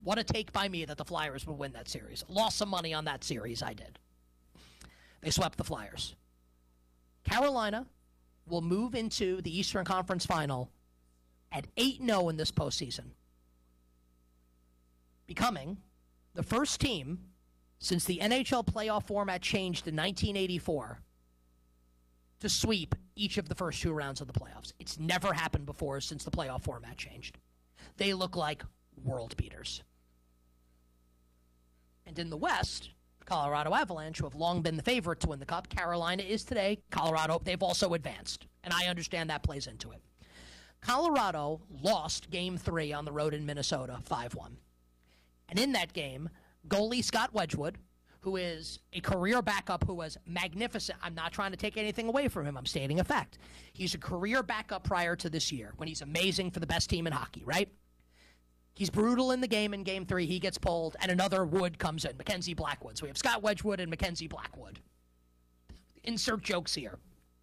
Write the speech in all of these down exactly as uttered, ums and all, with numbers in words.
What a take by me that the Flyers would win that series. Lost some money on that series, I did. They swept the Flyers. Carolina will move into the Eastern Conference Final at eight and oh in this postseason, becoming the first team since the N H L playoff format changed in nineteen eighty-four to sweep each of the first two rounds of the playoffs. It's never happened before since the playoff format changed. They look like world beaters. And in the West, Colorado Avalanche, who have long been the favorite to win the Cup, Carolina is today. Colorado, they've also advanced, and I understand that plays into it. Colorado lost Game three on the road in Minnesota, five one. And in that game, goalie Scott Wedgwood, who is a career backup who was magnificent. I'm not trying to take anything away from him. I'm stating a fact. He's a career backup prior to this year when he's amazing for the best team in hockey, right? He's brutal in the game in Game three. He gets pulled, and another Wood comes in, Mackenzie Blackwood. So we have Scott Wedgwood and Mackenzie Blackwood. Insert jokes here.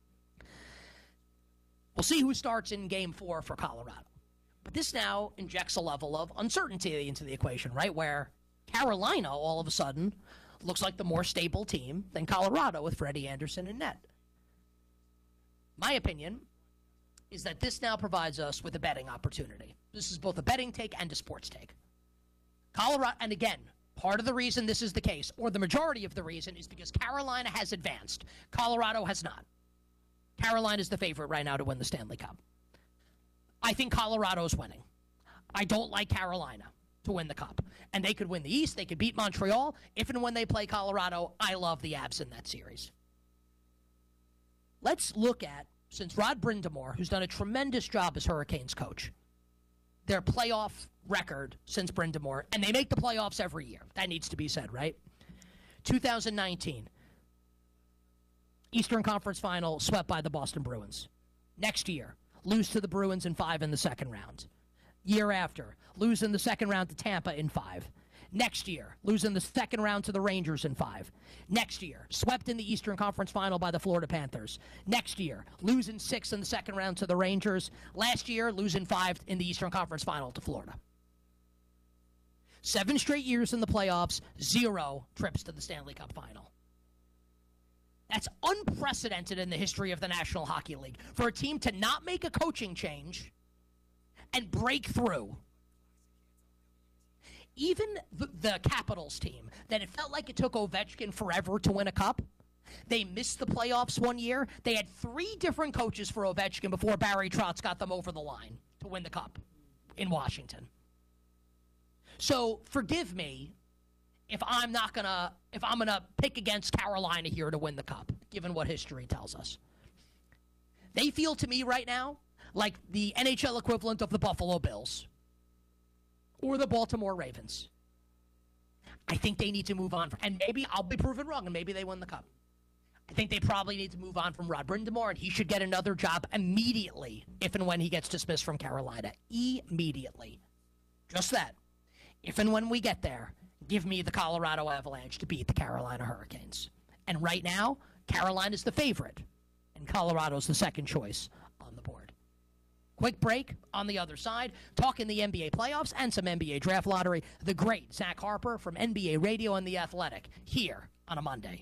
We'll see who starts in Game four for Colorado. But this now injects a level of uncertainty into the equation, right? Where Carolina, all of a sudden, looks like the more stable team than Colorado with Freddie Anderson in net. My opinion is that this now provides us with a betting opportunity. This is both a betting take and a sports take. Colorado, and again, part of the reason this is the case, or the majority of the reason, is because Carolina has advanced. Colorado has not. Carolina is the favorite right now to win the Stanley Cup. I think Colorado's winning. I don't like Carolina to win the Cup. And they could win the East. They could beat Montreal. If and when they play Colorado, I love the Avs in that series. Let's look at, since Rod Brind'Amour, who's done a tremendous job as Hurricanes coach, their playoff record since Brind'Amour, and they make the playoffs every year. That needs to be said, right? two thousand nineteen, Eastern Conference Final, swept by the Boston Bruins. Next year, lose to the Bruins in five in the second round. Year after, lose in the second round to Tampa in five. Next year, lose in the second round to the Rangers in five. Next year, swept in the Eastern Conference Final by the Florida Panthers. Next year, lose in six in the second round to the Rangers. Last year, lose in five in the Eastern Conference Final to Florida. Seven straight years in the playoffs, zero trips to the Stanley Cup Final. That's unprecedented in the history of the National Hockey League. For a team to not make a coaching change and break through. Even the, the Capitals team, that it felt like it took Ovechkin forever to win a cup, they missed the playoffs one year. They had three different coaches for Ovechkin before Barry Trotz got them over the line to win the cup in Washington. So forgive me if I'm not gonna if I'm gonna pick against Carolina here to win the cup, given what history tells us. They feel to me right now like the N H L equivalent of the Buffalo Bills or the Baltimore Ravens. I think they need to move on. And maybe I'll be proven wrong, and maybe they win the cup. I think they probably need to move on from Rod Brind'Amour, and he should get another job immediately if and when he gets dismissed from Carolina. Immediately. Just that. If and when we get there, give me the Colorado Avalanche to beat the Carolina Hurricanes. And right now, Carolina's the favorite, and Colorado's the second choice on the board. Quick break on the other side, talking the N B A playoffs and some N B A draft lottery. The great Zach Harper from N B A Radio and The Athletic here on a Monday.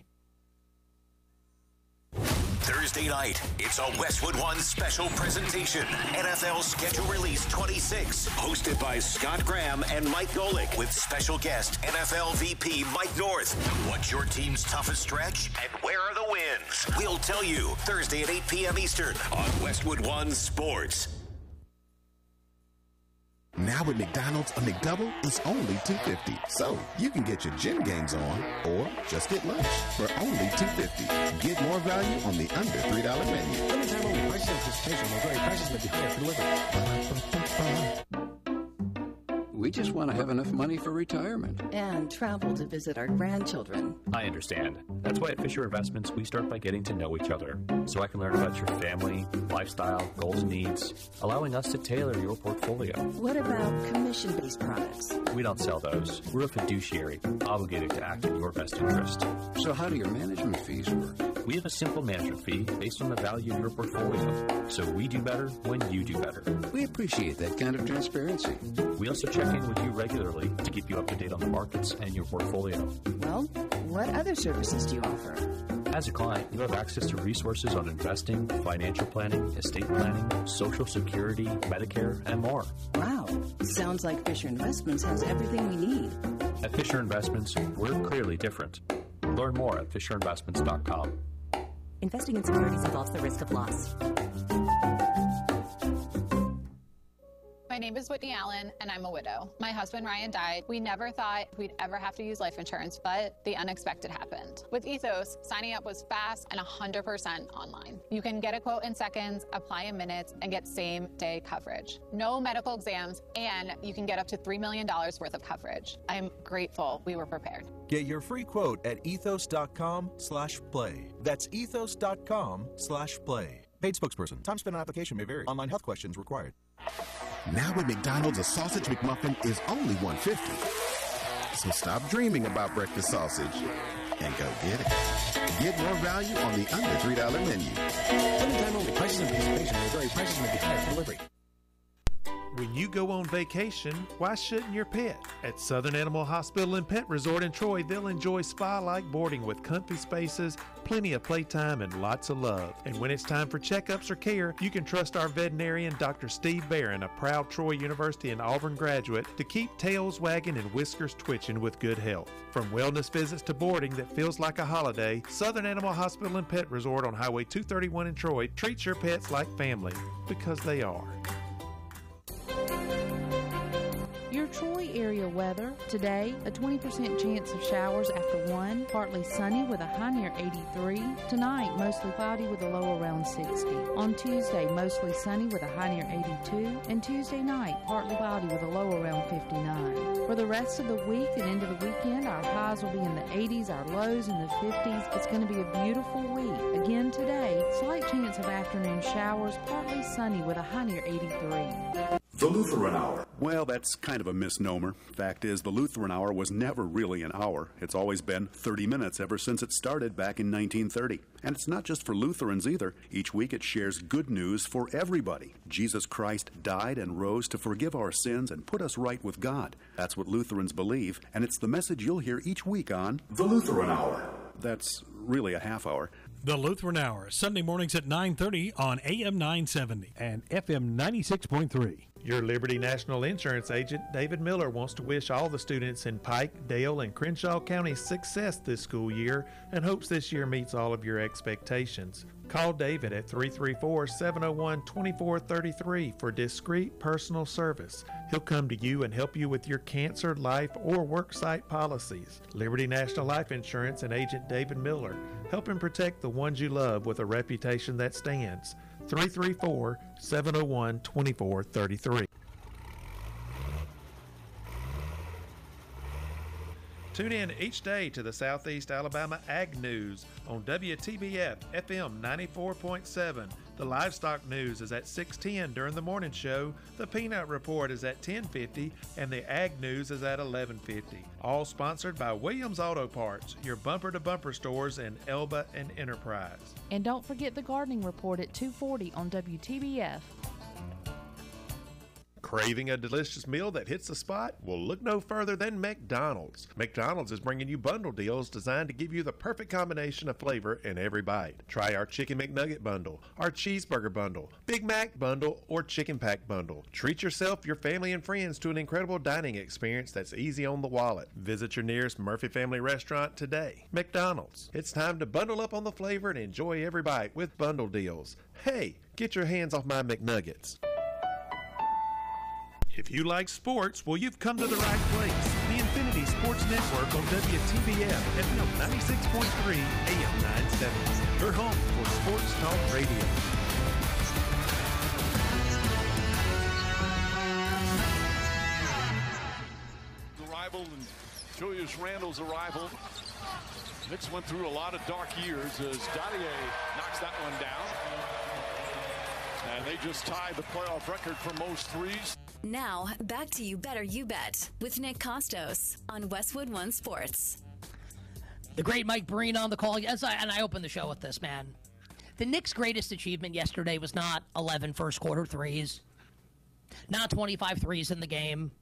Thursday night, it's a Westwood One special presentation. N F L Schedule Release twenty-six, hosted by Scott Graham and Mike Golick, with special guest N F L V P Mike North. What's your team's toughest stretch, and where are the wins? We'll tell you Thursday at eight p.m. Eastern on Westwood One Sports. Now at McDonald's, a McDouble is only two dollars and fifty cents. So you can get your gym gains on or just get lunch for only two dollars and fifty cents. Get more value on the under three dollars menu. Limited time only. Prices and participation will vary. Prices may be higher for delivery. We just want to have enough money for retirement. And travel to visit our grandchildren. I understand. That's why at Fisher Investments, we start by getting to know each other, so I can learn about your family, lifestyle, goals, and needs, allowing us to tailor your portfolio. What about commission-based products? We don't sell those. We're a fiduciary, obligated to act in your best interest. So how do your management fees work? We have a simple management fee based on the value of your portfolio, so we do better when you do better. We appreciate that kind of transparency. We also check in with you regularly to keep you up to date on the markets and your portfolio. Well, what other services do you offer? As a client, you have access to resources on investing, financial planning, estate planning, Social Security, Medicare, and more. Wow. Sounds like Fisher Investments has everything we need. At Fisher Investments, we're clearly different. Learn more at fisher investments dot com. Investing in securities involves the risk of loss. My name is Whitney Allen, and I'm a widow. My husband, Ryan, died. We never thought we'd ever have to use life insurance, but the unexpected happened. With Ethos, signing up was fast and one hundred percent online. You can get a quote in seconds, apply in minutes, and get same-day coverage. No medical exams, and you can get up to three million dollars worth of coverage. I'm grateful we were prepared. Get your free quote at ethos.com slash play. That's ethos.com slash play. Paid spokesperson. Time spent on application may vary. Online health questions required. Now at McDonald's, a sausage McMuffin is only one dollar and fifty cents. So stop dreaming about breakfast sausage and go get it. Get more value on the under three dollar menu. Limited time only. Prices and participation may vary. Prices may be higher for delivery. When you go on vacation, why shouldn't your pet? At Southern Animal Hospital and Pet Resort in Troy, they'll enjoy spa-like boarding with comfy spaces, plenty of playtime, and lots of love. And when it's time for checkups or care, you can trust our veterinarian, Doctor Steve Barron, a proud Troy University and Auburn graduate, to keep tails wagging and whiskers twitching with good health. From wellness visits to boarding that feels like a holiday, Southern Animal Hospital and Pet Resort on Highway two thirty-one in Troy treats your pets like family, because they are. Your Troy area weather. Today, a twenty percent chance of showers after one, partly sunny with a high near eighty-three. Tonight, mostly cloudy with a low around sixty. On Tuesday, mostly sunny with a high near eighty-two. And Tuesday night, partly cloudy with a low around fifty-nine. For the rest of the week and into the weekend, our highs will be in the eighties, our lows in the fifties. It's going to be a beautiful week. Again today, slight chance of afternoon showers, partly sunny with a high near eighty-three. The Lutheran Hour. Well, that's kind of a misnomer. Fact is, the Lutheran Hour was never really an hour. It's always been thirty minutes ever since it started back in nineteen thirty. And it's not just for Lutherans either. Each week it shares good news for everybody. Jesus Christ died and rose to forgive our sins and put us right with God. That's what Lutherans believe, and it's the message you'll hear each week on The Lutheran Hour. That's really a half hour. The Lutheran Hour, Sunday mornings at nine thirty on A M nine seventy and F M ninety-six point three. Your Liberty National Insurance agent, David Miller, wants to wish all the students in Pike, Dale, and Crenshaw counties success this school year and hopes this year meets all of your expectations. Call David at three three four, seven oh one, two four three three for discreet personal service. He'll come to you and help you with your cancer, life, or worksite policies. Liberty National Life Insurance and agent David Miller, helping protect the ones you love with a reputation that stands. three three four, seven oh one, two four three three. Tune in each day to the Southeast Alabama Ag News on W T B F F M ninety-four point seven. The Livestock News is at six ten during the morning show, the Peanut Report is at ten fifty, and the Ag News is at eleven fifty. All sponsored by Williams Auto Parts, your bumper-to-bumper stores in Elba and Enterprise. And don't forget the Gardening Report at two forty on W T B F. Craving a delicious meal that hits the spot? Well, look no further than McDonald's. McDonald's is bringing you bundle deals designed to give you the perfect combination of flavor in every bite. Try our Chicken McNugget bundle, our Cheeseburger bundle, Big Mac bundle, or Chicken Pack bundle. Treat yourself, your family, and friends to an incredible dining experience that's easy on the wallet. Visit your nearest Murphy Family Restaurant today. McDonald's. It's time to bundle up on the flavor and enjoy every bite with bundle deals. Hey, get your hands off my McNuggets. If you like sports, well, you've come to the right place. The Infinity Sports Network on W T B F F M ninety-six point three A M nine seventy. Your home for sports talk radio. Arrival and Julius Randle's arrival. Knicks went through a lot of dark years as Dadier knocks that one down. And they just tied the playoff record for most threes. Now, back to You Better You Bet with Nick Costos on Westwood One Sports. The great Mike Breen on the call. As I, and I opened the show with this, man. The Knicks' greatest achievement yesterday was not eleven first quarter threes, not twenty-five threes in the game,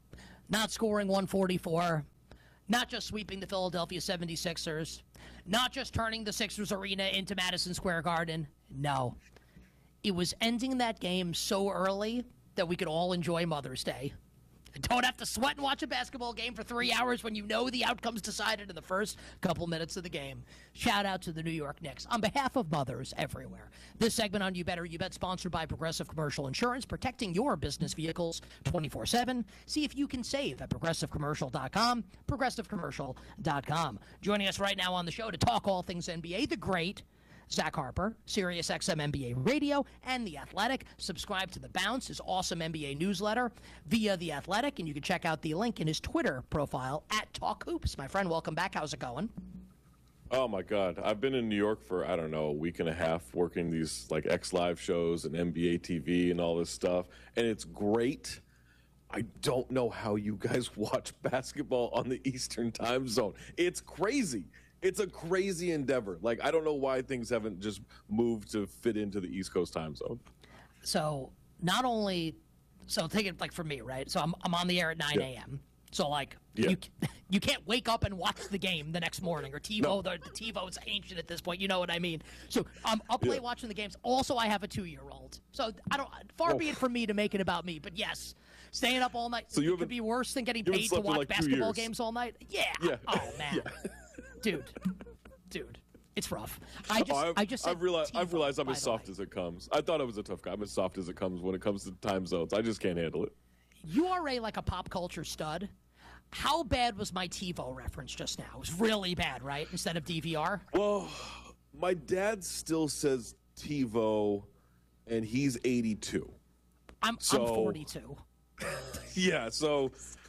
not scoring one forty-four, not just sweeping the Philadelphia seventy-sixers, not just turning the Sixers arena into Madison Square Garden. No. It was ending that game so early that we could all enjoy Mother's Day. Don't have to sweat and watch a basketball game for three hours when you know the outcome's decided in the first couple minutes of the game. Shout out to the New York Knicks. On behalf of mothers everywhere, this segment on You Better You Bet, sponsored by Progressive Commercial Insurance, protecting your business vehicles twenty-four seven. See if you can save at progressive commercial dot com, progressive commercial dot com. Joining us right now on the show to talk all things N B A, the great Zach Harper, Sirius X M N B A Radio, and The Athletic. Subscribe to The Bounce, his awesome N B A newsletter, via The Athletic, and you can check out the link in his Twitter profile, at Talk Hoops. My friend, welcome back. How's it going? Oh, my God. I've been in New York for, I don't know, a week and a half working these, like, X Live shows and N B A T V and all this stuff, and it's great. I don't know how you guys watch basketball on the Eastern time zone. It's crazy. It's a crazy endeavor. Like, I don't know why things haven't just moved to fit into the East Coast time zone. So, not only, so take it like for me, right? So, I'm I'm on the air at nine a.m. So, like, Yeah. you you can't wake up and watch the game the next morning, or TiVo. No. The, the TiVo's ancient at this point. You know what I mean? So, I'm up Yeah. late watching the games. Also, I have a two-year-old. So, I don't. Far Oh. be it from me to make it about me. But yes, staying up all night So you it could haven't- be worse than getting you haven't paid to slept in, watch like, two basketball years. games all night. Yeah. Yeah. Oh man, dude, dude, it's rough. I just, Oh, I've, I just, said I've realized, I've TiVo, realized I'm by as the way. soft as it comes. I thought I was a tough guy. I'm as soft as it comes when it comes to time zones. I just can't handle it. You are a like a pop culture stud. How bad was my TiVo reference just now? It was really bad, right? Instead of D V R? Well, my dad still says TiVo, and he's eighty-two. I'm, So- I'm forty-two. Yeah, so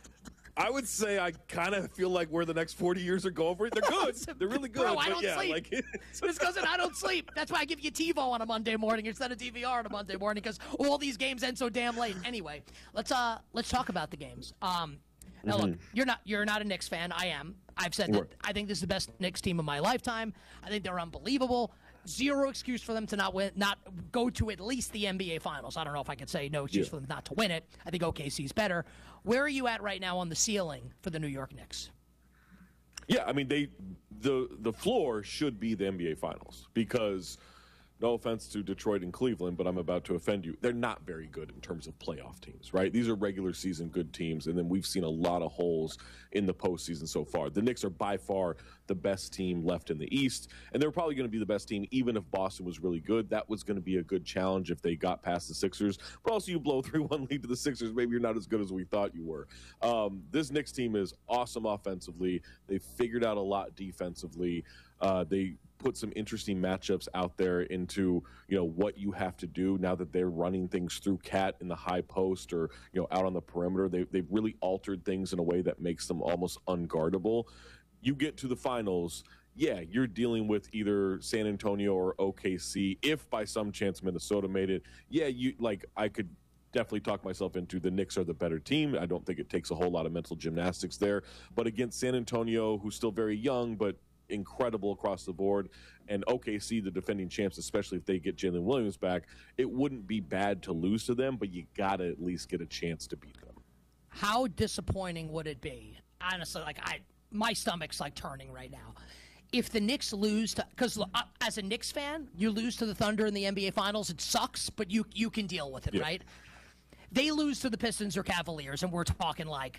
I would say I kind of feel like where the next forty years are going for it. They're good. They're really good. Bro, I but don't yeah, sleep. like It's because I don't sleep. That's why I give you TiVo on a Monday morning instead of D V R on a Monday morning, because all these games end so damn late. Anyway, let's uh let's talk about the games. Um, now look, Mhm. you're not you're not a Knicks fan. I am. I've said that Right. I think this is the best Knicks team of my lifetime. I think they're unbelievable. Zero excuse for them to not win, not go to at least the N B A Finals. I don't know if I could say no excuse Yeah. for them not to win it. I think O K C's better. Where are you at right now on the ceiling for the New York Knicks? Yeah, I mean they the the floor should be the N B A Finals because no offense to Detroit and Cleveland, but I'm about to offend you. They're not very good in terms of playoff teams, right? These are regular season good teams, and then we've seen a lot of holes in the postseason so far. The Knicks are by far the best team left in the East, and they're probably going to be the best team even if Boston was really good. That was going to be a good challenge if they got past the Sixers, but also you blow three one lead to the Sixers, maybe you're not as good as we thought you were. Um, this Knicks team is awesome offensively. They figured out a lot defensively. Uh, they put some interesting matchups out there into, you know, what you have to do now that they're running things through Cat in the high post or, you know, out on the perimeter. They, they've really altered things in a way that makes them almost unguardable. You get to the finals, yeah, you're dealing with either San Antonio or O K C. If by some chance Minnesota made it, yeah, you like I could definitely talk myself into the Knicks are the better team. I don't think it takes a whole lot of mental gymnastics there. But against San Antonio, who's still very young, but incredible across the board, and O K C, the defending champs, especially if they get Jalen Williams back, it wouldn't be bad to lose to them, but you got to at least get a chance to beat them. How disappointing would it be? Honestly, like I, my stomach's like turning right now. If the Knicks lose to, because uh, as a Knicks fan, you lose to the Thunder in the N B A Finals, it sucks, but you you can deal with it, Yeah. right? They lose to the Pistons or Cavaliers, and we're talking like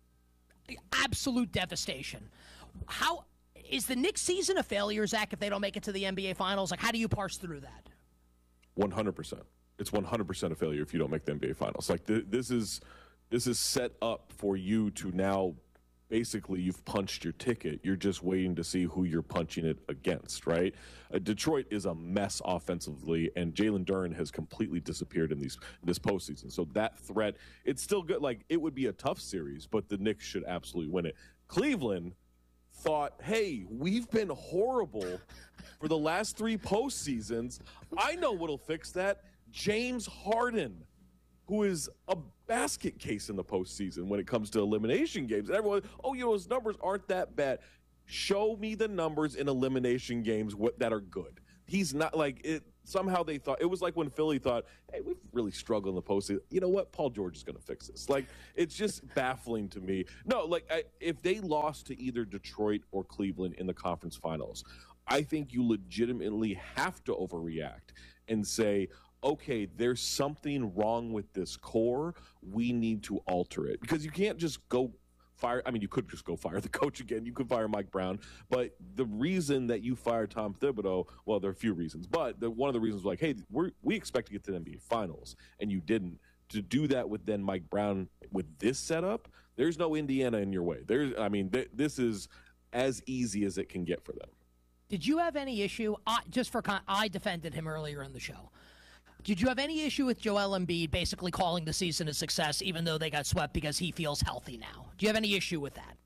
absolute devastation. How is the Knicks season a failure, Zach, if they don't make it to the N B A Finals? Like, how do you parse through that? one hundred percent. It's one hundred percent a failure if you don't make the N B A Finals. Like th- this is this is set up for you to now basically you've punched your ticket. You're just waiting to see who you're punching it against, right? Uh, Detroit is a mess offensively, and Jalen Duren has completely disappeared in these this postseason. So that threat, it's still good. Like it would be a tough series, but the Knicks should absolutely win it. Cleveland thought, hey, we've been horrible for the last three postseasons. I know what'll fix that. James Harden, who is a basket case in the postseason when it comes to elimination games. And everyone, oh, you know, his numbers aren't that bad. Show me the numbers in elimination games what, that are good. He's not like it. somehow they thought, it was like when Philly thought, hey, we've really struggled in the postseason. You know what? Paul George is going to fix this. Like, it's just baffling to me. No, like, I, if they lost to either Detroit or Cleveland in the conference finals, I think you legitimately have to overreact and say, okay, there's something wrong with this core. We need to alter it. Because you can't just go fire. I mean, you could just go fire the coach again. You could fire Mike Brown. But the reason that you fired Tom Thibodeau, well, there are a few reasons. But the, one of the reasons was like, hey, we're, we expect to get to the N B A Finals, and you didn't. To do that with then Mike Brown with this setup, there's no Indiana in your way. There's, I mean, th- this is as easy as it can get for them. Did you have any issue? I, just for con- I defended him earlier in the show. Did you have any issue with Joel Embiid basically calling the season a success, even though they got swept because he feels healthy now? Do you have any issue with that?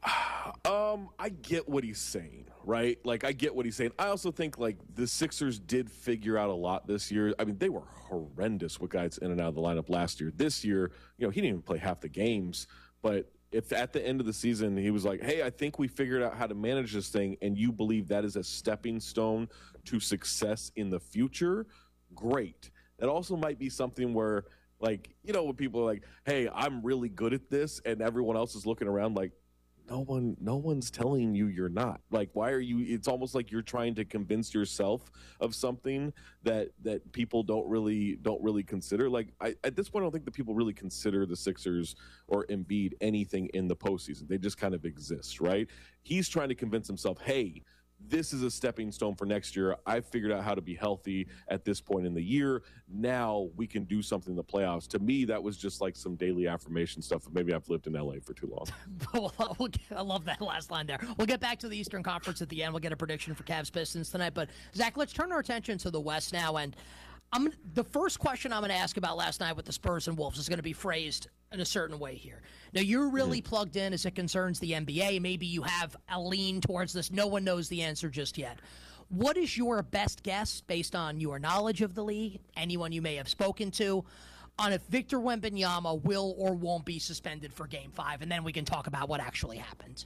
Um, I get what he's saying, right? Like, I get what he's saying. I also think, like, the Sixers did figure out a lot this year. I mean, they were horrendous with guys in and out of the lineup last year. This year, you know, he didn't even play half the games. But if at the end of the season he was like, hey, I think we figured out how to manage this thing, and you believe that is a stepping stone to success in the future, great. That also might be something where, like, you know, when people are like, hey, I'm really good at this, and everyone else is looking around like, no one, no one's telling you you're not. Like, why are you? It's almost like you're trying to convince yourself of something that that people don't really don't really consider. Like, I, at this point, I don't think that people really consider the Sixers or Embiid anything in the postseason. They just kind of exist, right? He's trying to convince himself, hey, this is a stepping stone for next year. I've figured out how to be healthy at this point in the year. Now we can do something in the playoffs. To me, that was just like some daily affirmation stuff. Maybe I've lived in L A for too long. we'll get, I love that last line there. We'll get back to the Eastern Conference at the end. We'll get a prediction for Cavs Pistons tonight. But, Zach, let's turn our attention to the West now. And I'm the first question I'm going to ask about last night with the Spurs and Wolves is going to be phrased in a certain way here. Now, you're really mm-hmm. plugged in as it concerns the N B A. Maybe you have a lean towards this. No one knows the answer just yet. What is your best guess, based on your knowledge of the league, anyone you may have spoken to, on if Victor Wembanyama will or won't be suspended for Game five? And then we can talk about what actually happened.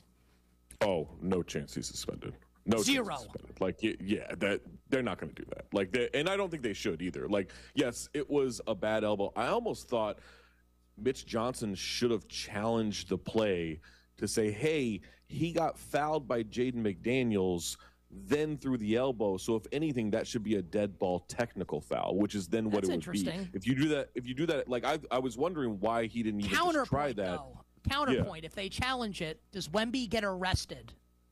Oh, no chance he's suspended. No Zero. Like, yeah, that they're not going to do that. Like, they, and I don't think they should either. Like, yes, it was a bad elbow. I almost thought Mitch Johnson should have challenged the play to say, hey, he got fouled by Jaden McDaniels, then through the elbow. So if anything, that should be a dead ball technical foul, which is then what That's it would be. If you do that, if you do that, like I, I was wondering why he didn't even just try that. Though. Counterpoint: yeah. If they challenge it, does Wemby get arrested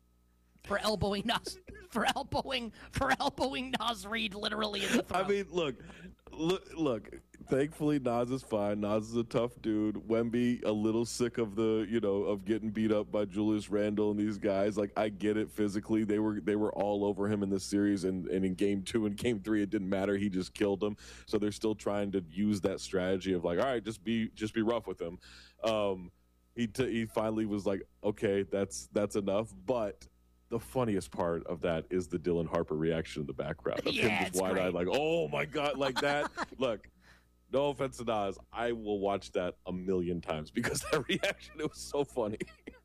for elbowing Nas for elbowing for elbowing Naz Reid literally in the throat? I mean, look, look, look. Thankfully, Nas is fine. Nas is a tough dude. Wemby, a little sick of the, you know, of getting beat up by Julius Randle and these guys. Like, I get it physically. They were they were all over him in this series, and, and in game two and game three, it didn't matter. He just killed them. So they're still trying to use that strategy of like, all right, just be just be rough with him. Um, he t- he finally was like, okay, that's that's enough. But the funniest part of that is the Dylan Harper reaction in the background of yeah, him just wide-eyed, like, oh my god, like that. Look. No offense to Nas, I will watch that a million times because that reaction, it was so funny.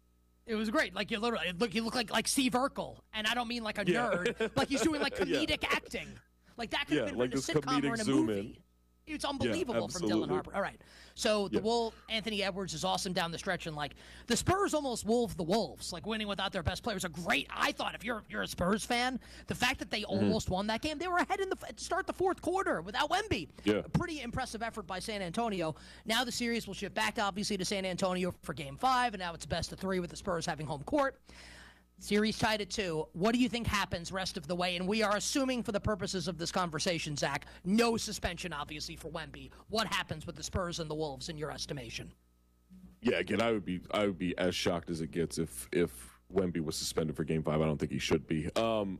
It was great. Like, you literally look, you look like like Steve Urkel, and I don't mean like a yeah. nerd. Like, he's doing like comedic yeah. acting. Like that could yeah, have been like in a sitcom or in a movie. In. It's unbelievable yeah, from Dylan Harper. All right. So the yeah. Wolf, Anthony Edwards is awesome down the stretch, and like the Spurs almost wolved the Wolves, like winning without their best players. A great. I thought if you're you're a Spurs fan, the fact that they mm-hmm. almost won that game, they were ahead in the to start the fourth quarter without Wemby. Yeah. A pretty impressive effort by San Antonio. Now the series will shift back obviously to San Antonio for Game Five, and now it's best of three with the Spurs having home court. Series tied at two. What do you think happens rest of the way? And we are assuming for the purposes of this conversation, Zach, no suspension, obviously, for Wemby. What happens with the Spurs and the Wolves in your estimation? Yeah, again, I would be I would be as shocked as it gets if if Wemby was suspended for Game Five. I don't think he should be. Um,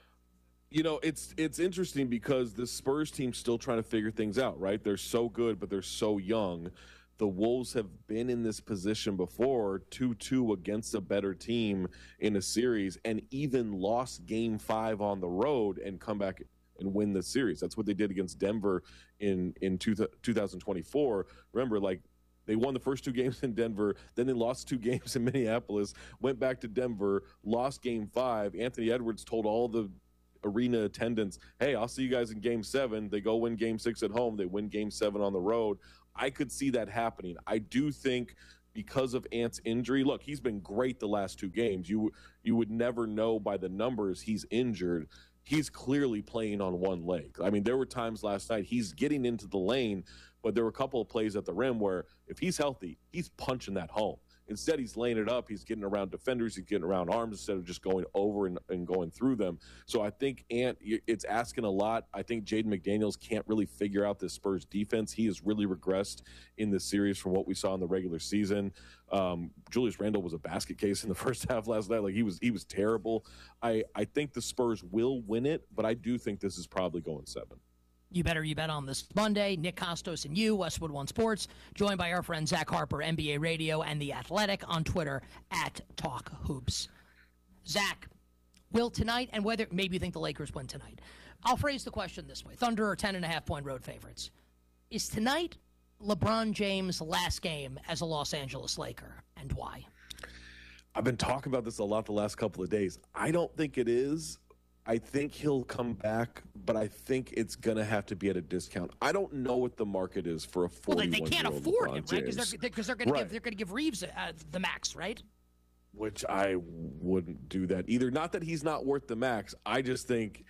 you know, it's it's interesting because the Spurs team's still trying to figure things out, right? They're so good, but they're so young. The Wolves have been in this position before, two two against a better team in a series, and even lost Game Five on the road and come back and win the series. That's what they did against Denver in in two, two thousand twenty-four. Remember, like, they won the first two games in Denver, then they lost two games in Minneapolis, went back to Denver, lost Game Five. Anthony Edwards told all the arena attendance. Hey, I'll see you guys in game seven. They go win game six at home. They win game seven on the road. I could see that happening. I do think because of Ant's injury, look, he's been great the last two games. You you would never know by the numbers he's injured. He's clearly playing on one leg. I mean, there were times last night he's getting into the lane, but there were a couple of plays at the rim where if he's healthy, he's punching that home. Instead, he's laying it up. He's getting around defenders. He's getting around arms instead of just going over and, and going through them. So I think Ant, it's asking a lot. I think Jaden McDaniels can't really figure out this Spurs defense. He has really regressed in this series from what we saw in the regular season. Um, Julius Randle was a basket case in the first half last night. Like he was, he was terrible. I, I think the Spurs will win it, but I do think this is probably going seven. You better you bet on this Monday. Nick Costos and you, Westwood One Sports, joined by our friend Zach Harper, N B A Radio and The Athletic, on Twitter at Talk Hoops. Zach, will tonight, and whether maybe you think the Lakers win tonight, I'll phrase the question this way. Thunder are ten and a half point road favorites. Is tonight LeBron James' last game as a Los Angeles Laker, and why? I've been talking about this a lot the last couple of days. I don't think it is. I think he'll come back, but I think it's going to have to be at a discount. I don't know what the market is for a forty-one-year-old Well, they, they can't afford him, right? Because they're, because they're going right. to give they're going to give Reeves uh, the max, right? Which I wouldn't do that either. Not that he's not worth the max. I just think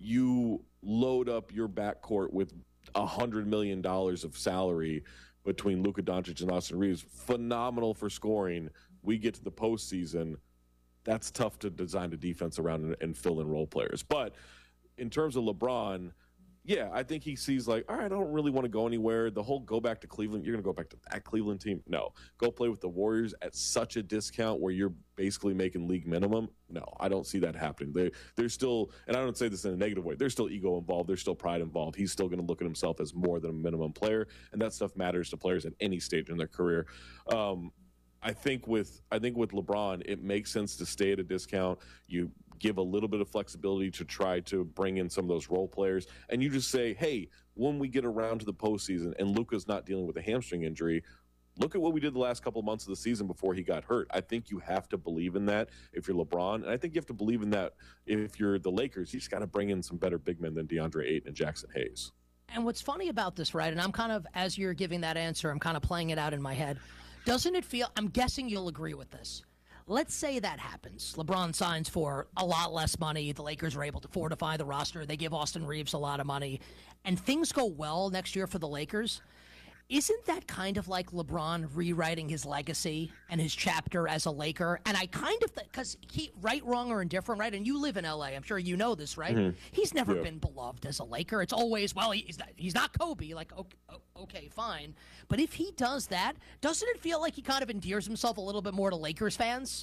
you load up your backcourt with a hundred million dollars of salary between Luka Doncic and Austin Reeves. Phenomenal for scoring. We get to the postseason. That's tough to design a defense around and, and fill in role players. But in terms of LeBron, yeah, I think he sees like, all right, I don't really want to go anywhere. The whole go back to Cleveland, you're going to go back to that Cleveland team? No. Go play with the Warriors at such a discount where you're basically making league minimum? No, I don't see that happening. They, there's still, and I don't say this in a negative way, there's still ego involved. There's still pride involved. He's still going to look at himself as more than a minimum player, and that stuff matters to players at any stage in their career. Um, I think with I think with LeBron, it makes sense to stay at a discount. You give a little bit of flexibility to try to bring in some of those role players, and you just say, hey, when we get around to the postseason and Luka's not dealing with a hamstring injury, look at what we did the last couple of months of the season before he got hurt. I think you have to believe in that if you're LeBron, and I think you have to believe in that if you're the Lakers. You just got to bring in some better big men than DeAndre Ayton and Jackson Hayes. And what's funny about this, right, and I'm kind of, as you're giving that answer, I'm kind of playing it out in my head. Doesn't it feel, I'm guessing you'll agree with this. Let's say that happens. LeBron signs for a lot less money. The Lakers are able to fortify the roster. They give Austin Reeves a lot of money. And things go well next year for the Lakers. Isn't that kind of like LeBron rewriting his legacy and his chapter as a Laker? And I kind of, because he, right, wrong, or indifferent, right? And you live in L A. I'm sure you know this, right? Mm-hmm. He's never yeah. been beloved as a Laker. It's always, well, he's not, he's not Kobe. Like, okay, okay, fine. But if he does that, doesn't it feel like he kind of endears himself a little bit more to Lakers fans?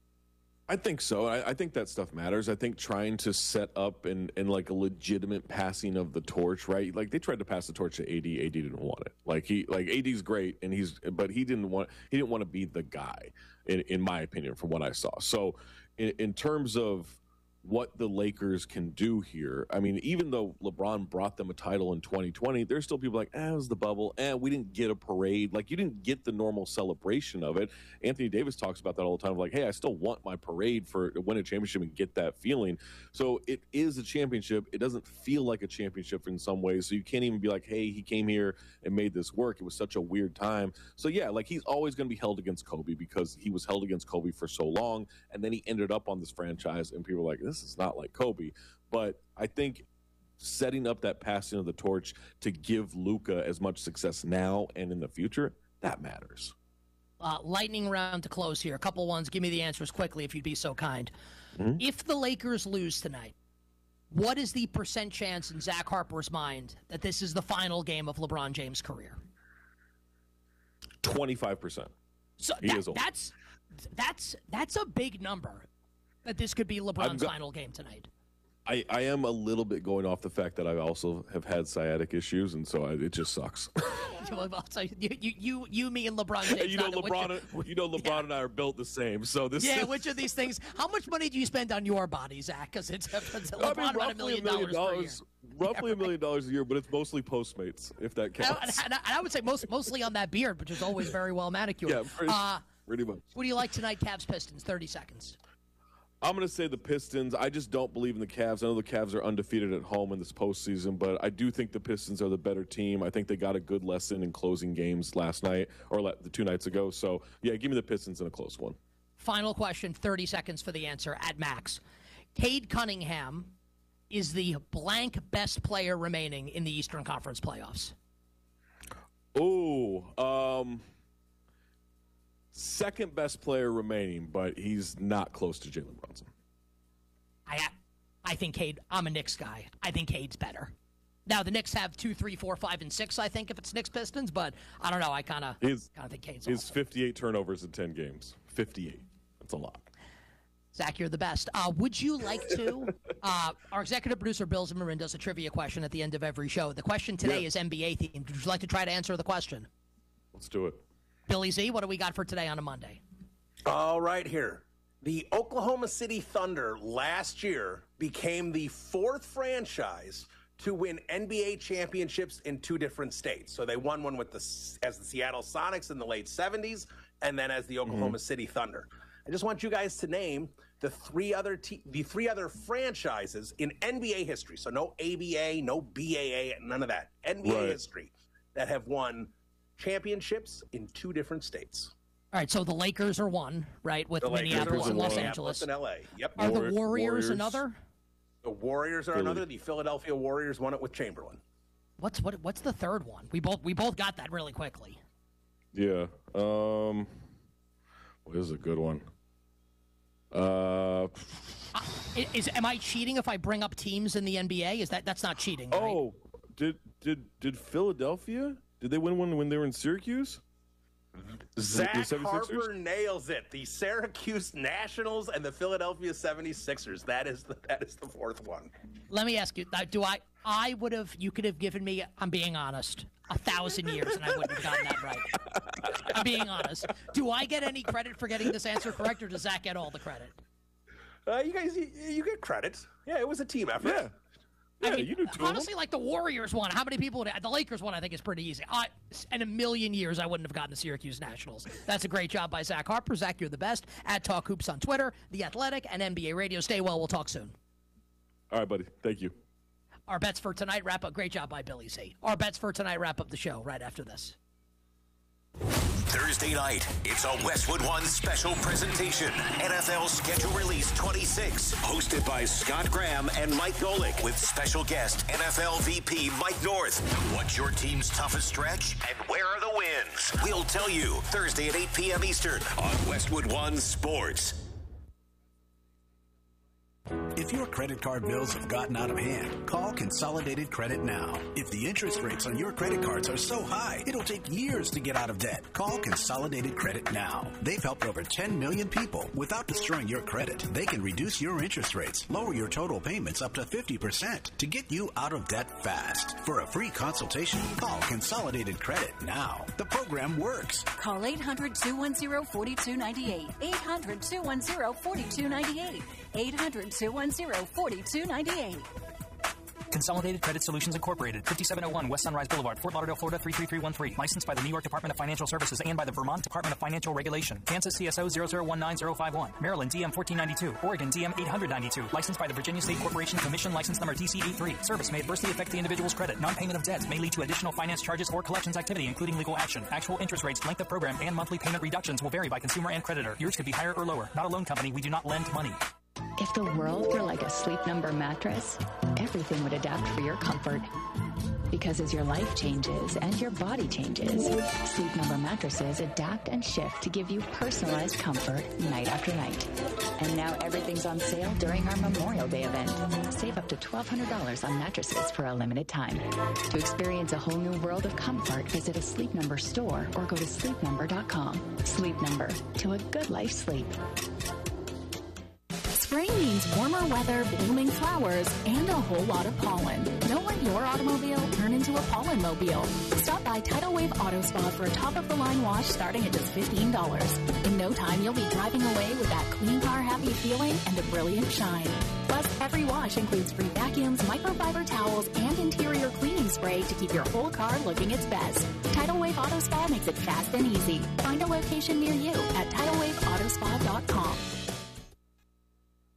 I think so. I, I think that stuff matters. I think trying to set up in, in like a legitimate passing of the torch, right? Like they tried to pass the torch to A D. A D didn't want it. Like he, like A D's great, and he's, but he didn't want, he didn't want to be the guy, in, in my opinion, from what I saw. So, in, in terms of what the Lakers can do here, I mean, even though LeBron brought them a title in twenty twenty, there's still people like, eh, it was the bubble, eh, we didn't get a parade. Like, you didn't get the normal celebration of it. Anthony Davis talks about that all the time, like, hey, I still want my parade for to win a championship and get that feeling. So it is a championship. It doesn't feel like a championship in some ways, so you can't even be like, hey, he came here and made this work. It was such a weird time. So, yeah, like, he's always going to be held against Kobe because he was held against Kobe for so long, and then he ended up on this franchise, and people were like, this is not like Kobe. But I think setting up that passing of the torch to give Luka as much success now and in the future, that matters. Uh, lightning round to close here. A couple ones. Give me the answers quickly if you'd be so kind. Mm-hmm. If the Lakers lose tonight, what is the percent chance in Zach Harper's mind that this is the final game of LeBron James' career? twenty-five percent. So he that, is old. That's, that's, that's a big number. That this could be LeBron's go- final game tonight. I, I am a little bit going off the fact that I also have had sciatic issues, and so I, it just sucks. so you, you, you, you, me, and LeBron James. you know, LeBron, which, you know, LeBron yeah. and I are built the same. So this. Yeah, which of these things? How much money do you spend on your body, Zach? Because it's, it's LeBron I mean, about a million, million dollars. Roughly yeah, a million dollars a year, but it's mostly Postmates, if that counts. And I, and I, and I would say most, mostly on that beard, which is always very well manicured. Yeah, pretty, uh, pretty much. What do you like tonight, Cavs Pistons? Thirty seconds. I'm going to say the Pistons. I just don't believe in the Cavs. I know the Cavs are undefeated at home in this postseason, but I do think the Pistons are the better team. I think they got a good lesson in closing games last night or the two nights ago. So, yeah, give me the Pistons in a close one. Final question, thirty seconds for the answer at max. Cade Cunningham is the blank best player remaining in the Eastern Conference playoffs. Oh, um, second best player remaining, but he's not close to Jalen Brunson. I I think Cade, I'm a Knicks guy. I think Cade's better. Now, the Knicks have two, three, four, five, and six, I think, if it's Knicks Pistons, but I don't know. I kind of kind of think Cade's He's fifty-eight turnovers in ten games. fifty-eight. That's a lot. Zach, you're the best. Uh, would you like to? uh, our executive producer, Bill Zimmerman, does a trivia question at the end of every show. The question today yeah. is N B A themed. Would you like to try to answer the question? Let's do it. Billy Z, what do we got for today on a Monday? All right, here. The Oklahoma City Thunder last year became the fourth franchise to win N B A championships in two different states. So they won one with the as the Seattle Sonics in the late seventies, and then as the Oklahoma mm-hmm. City Thunder. I just want you guys to name the three other te- the three other franchises in N B A history. So no A B A, no B A A, none of that. N B A right. history that have won championships in two different states. All right, so the Lakers are one, right, with the Minneapolis and Los Minneapolis Angeles. and L A. Yep. Are War- the Warriors, Warriors another? The Warriors are Philly. another. The Philadelphia Warriors won it with Chamberlain. What's what? What's the third one? We both we both got that really quickly. Yeah. Um. Well, this is a good one. Uh, uh, is am I cheating if I bring up teams in the N B A? Is that that's not cheating? Right? Oh, did did did Philadelphia? Did they win one when they were in Syracuse? Zach Harper nails it. The Syracuse Nationals and the Philadelphia seventy-sixers. That is the that is the fourth one. Let me ask you: Do I? I would have. You could have given me. I'm being honest. A thousand years, and I wouldn't have gotten that right. I'm being honest. Do I get any credit for getting this answer correct, or does Zach get all the credit? Uh, you guys, you, you get credit. Yeah, it was a team effort. Yeah. Yeah, I mean, you do too. Honestly, like the Warriors one. How many people would the Lakers one? I think is pretty easy. I, in a million years, I wouldn't have gotten the Syracuse Nationals. That's a great job by Zach Harper. Zach, you're the best. At Talk Hoops on Twitter, The Athletic, and N B A Radio. Stay well. We'll talk soon. All right, buddy. Thank you. Our bets for tonight wrap up. Great job by Billy C. Our bets for tonight wrap up the show right after this. Thursday night, it's a Westwood One special presentation. N F L Schedule Release twenty-six, hosted by Scott Graham and Mike Golick, with special guest N F L V P Mike North. What's your team's toughest stretch, and where are the wins? We'll tell you Thursday at eight p.m. Eastern on Westwood One Sports. If your credit card bills have gotten out of hand, call Consolidated Credit now. If the interest rates on your credit cards are so high, it'll take years to get out of debt. Call Consolidated Credit now. They've helped over ten million people without destroying your credit. They can reduce your interest rates, lower your total payments up to fifty percent to get you out of debt fast. For a free consultation, call Consolidated Credit now. The program works. Call eight hundred, two one zero, four two nine eight. eight hundred, two one zero, four two nine eight. eight hundred, two one zero, four two nine eight. Consolidated Credit Solutions Incorporated, fifty-seven oh one West Sunrise Boulevard, Fort Lauderdale, Florida three three three one three. Licensed by the New York Department of Financial Services and by the Vermont Department of Financial Regulation. Kansas C S O zero zero one nine zero five one. Maryland D M fourteen ninety-two. Oregon D M eight ninety-two. Licensed by the Virginia State Corporation Commission, license number D C D three. Service may adversely affect the individual's credit. Non-payment of debts may lead to additional finance charges or collections activity, including legal action. Actual interest rates, length of program, and monthly payment reductions will vary by consumer and creditor. Yours could be higher or lower. Not a loan company. We do not lend money. If the world were like a Sleep Number mattress, everything would adapt for your comfort. Because as your life changes and your body changes, Sleep Number mattresses adapt and shift to give you personalized comfort night after night. And now everything's on sale during our Memorial Day event. Save up to twelve hundred dollars on mattresses for a limited time. To experience a whole new world of comfort, visit a Sleep Number store or go to sleep number dot com. Sleep Number, to a good life sleep. Spring means warmer weather, blooming flowers, and a whole lot of pollen. Don't let your automobile turn into a pollen mobile. Stop by Tidal Wave Auto Spa for a top-of-the-line wash starting at just fifteen dollars. In no time, you'll be driving away with that clean car happy feeling and a brilliant shine. Plus, every wash includes free vacuums, microfiber towels, and interior cleaning spray to keep your whole car looking its best. Tidal Wave Auto Spa makes it fast and easy. Find a location near you at tidal wave auto spa dot com.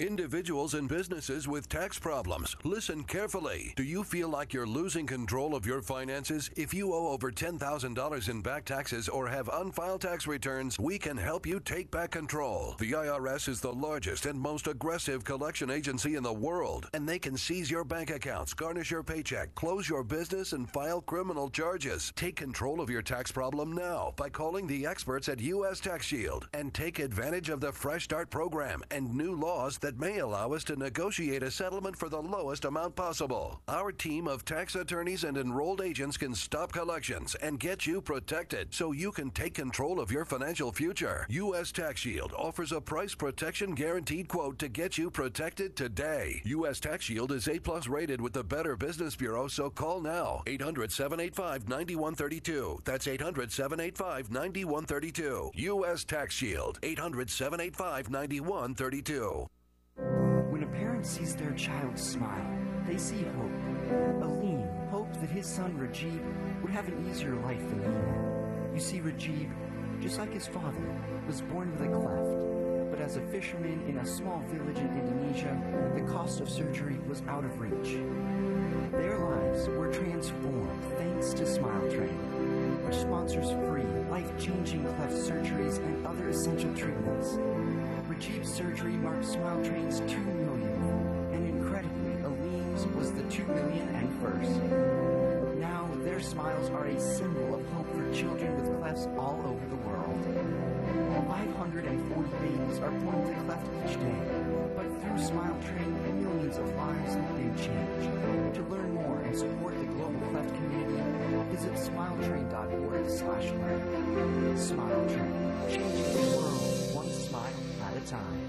Individuals and businesses with tax problems, listen carefully. Do you feel like you're losing control of your finances? If you owe over ten thousand dollars in back taxes or have unfiled tax returns, we can help you take back control. The I R S is the largest and most aggressive collection agency in the world, and they can seize your bank accounts, garnish your paycheck, close your business, and file criminal charges. Take control of your tax problem now by calling the experts at U S Tax Shield and take advantage of the Fresh Start program and new laws that may allow us to negotiate a settlement for the lowest amount possible. Our team of tax attorneys and enrolled agents can stop collections and get you protected so you can take control of your financial future. U S Tax Shield offers a price protection guaranteed quote to get you protected today. U S Tax Shield is A plus rated with the Better Business Bureau, so call now. eight hundred, seven eight five, nine one three two. That's eight hundred, seven eight five, nine one three two. U S Tax Shield. eight hundred, seven eight five, nine one three two. When a parent sees their child smile, they see hope. Alim hoped that his son Rajib would have an easier life than he had. You see, Rajib, just like his father, was born with a cleft, but as a fisherman in a small village in Indonesia, the cost of surgery was out of reach. Their lives were transformed thanks to Smile Train, which sponsors free, life-changing cleft surgeries and other essential treatments. Rajib's surgery marked Smile Train's two millionth, and incredibly, Alim's was the two million and first. Now, their smiles are a symbol of hope for children with clefts all over the world. five hundred forty babies are born with a cleft each day, but through Smile Train, millions of lives have been changed. To learn more and support the global cleft community, visit smiletrain.org slash learn. Smile Train, changing the world one smile at a time.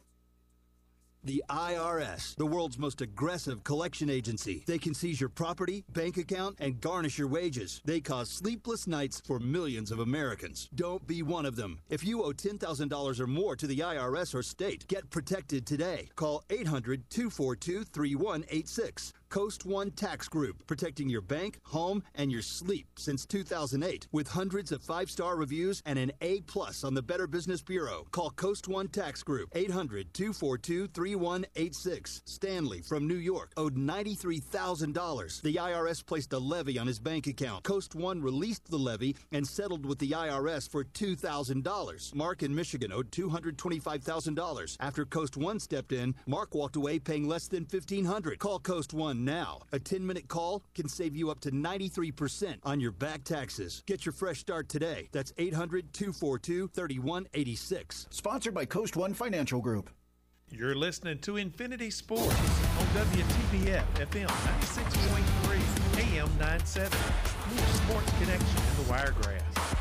The I R S, the world's most aggressive collection agency. They can seize your property, bank account, and garnish your wages. They cause sleepless nights for millions of Americans. Don't be one of them. If you owe ten thousand dollars or more to the I R S or state, get protected today. Call eight hundred, two four two, three one eight six. Coast One Tax Group, protecting your bank, home, and your sleep since two thousand eight. With hundreds of five-star reviews and an A plus on the Better Business Bureau. Call Coast One Tax Group, eight hundred, two four two, three one eight six. Stanley from New York owed ninety-three thousand dollars. The I R S placed a levy on his bank account. Coast One released the levy and settled with the I R S for two thousand dollars. Mark in Michigan owed two hundred twenty-five thousand dollars. After Coast One stepped in, Mark walked away paying less than fifteen hundred dollars. Call Coast One now. A ten-minute call can save you up to ninety-three percent on your back taxes. Get your fresh start today. That's eight hundred, two four two, three one eight six. Sponsored by Coast One Financial Group. You're listening to Infinity Sports on W T B F F M ninety-six point three, A M nine seventy. More sports connection in the Wiregrass.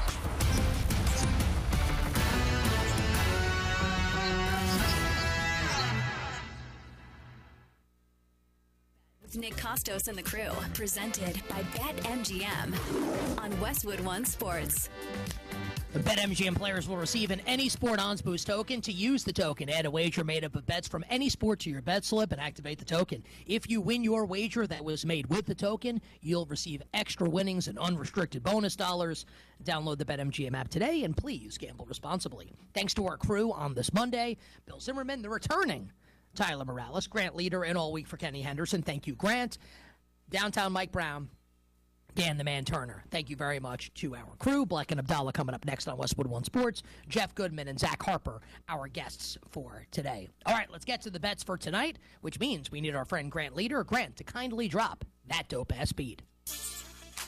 Nick Costos and the crew, presented by BetMGM on Westwood One Sports. The BetMGM players will receive an Any Sport Odds Boost token. To use the token, add a wager made up of bets from any sport to your bet slip and activate the token. If you win your wager that was made with the token, you'll receive extra winnings and unrestricted bonus dollars. Download the BetMGM app today, and please gamble responsibly. Thanks to our crew on this Monday, Bill Zimmerman, the returning Tyler Morales, Grant Leader, and all week for Kenny Henderson. Thank you, Grant. Downtown Mike Brown, Dan the Man Turner. Thank you very much to our crew. Black and Abdallah coming up next on Westwood One Sports. Jeff Goodman and Zach Harper, our guests for today. All right, let's get to the bets for tonight, which means we need our friend Grant Leader. Grant, to kindly drop that dope-ass beat.